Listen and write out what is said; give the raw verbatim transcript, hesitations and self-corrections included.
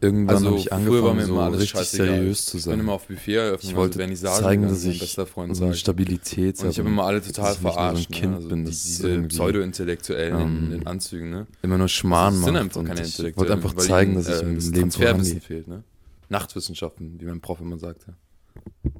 irgendwann Also habe ich früher war angefangen, mir so immer alles richtig scheißegal. seriös zu Ich bin sein. immer auf Buffet eröffnet, Ich wollte Vernissage zeigen, gegangen, dass wie mein ich bester Freund so eine sagt. Stabilität Und ich habe habe immer alle dass total ich nicht nur so verarscht, ein ne? Kind Also bin, die, das diese irgendwie Pseudo-Intellektuellen in, in ähm, Anzügen, ne? immer nur Schmarrn Das sind macht. einfach Und keine ich wollte Intellektuellen, einfach weil zeigen, ihnen dass ich äh, im das Leben Transferwissen vorangehe. fehlt, ne? Nachtwissenschaften, wie mein Prof immer sagte.